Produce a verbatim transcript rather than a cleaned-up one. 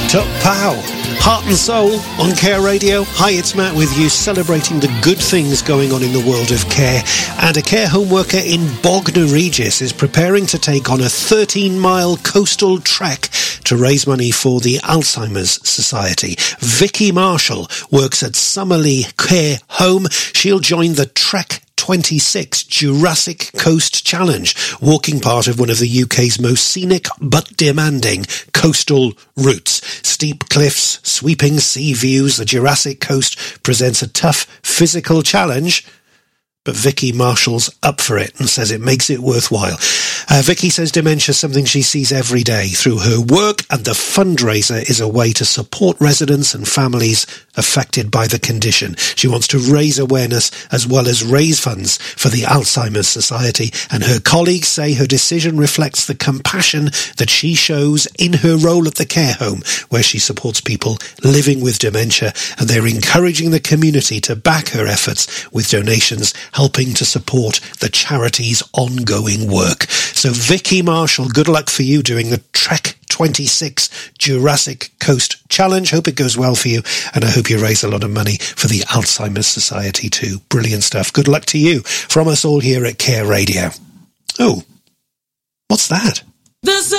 to Pow. Heart and Soul on Care Radio. Hi, it's Matt with you, celebrating the good things going on in the world of care. And a care home worker in Bognor Regis is preparing to take on a thirteen-mile coastal trek to raise money for the Alzheimer's Society. Vicky Marshall works at Summerley Care Home. She'll join the Trek twenty-six Jurassic Coast Challenge, walking part of one of the U K's most scenic but demanding coastal routes. Steep cliffs, sweeping sea views, the Jurassic Coast presents a tough physical challenge, but Vicky Marshall's up for it and says it makes it worthwhile. Uh, Vicky says dementia is something she sees every day through her work, and the fundraiser is a way to support residents and families affected by the condition. She wants to raise awareness as well as raise funds for the Alzheimer's Society, and her colleagues say her decision reflects the compassion that she shows in her role at the care home, where she supports people living with dementia, and they're encouraging the community to back her efforts with donations, helping to support the charity's ongoing work. So Vicky Marshall, good luck for you doing the Trek twenty-six Jurassic Coast Challenge. Hope it goes well for you, and I hope you raise a lot of money for the Alzheimer's Society too. Brilliant stuff. Good luck to you from us all here at Care Radio. Oh, what's that?